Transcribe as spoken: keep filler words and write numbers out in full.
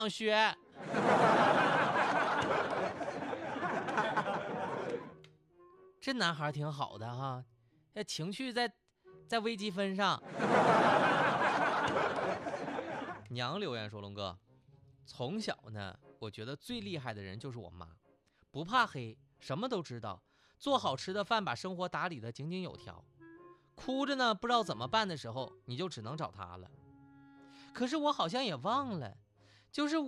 学。这男孩挺好的哈，情绪在在微积分上。娘留言说：“龙哥，从小呢，我觉得最厉害的人就是我妈，不怕黑，什么都知道，做好吃的饭，把生活打理得井井有条。哭着呢，不知道怎么办的时候，你就只能找她了。可是我好像也忘了，就是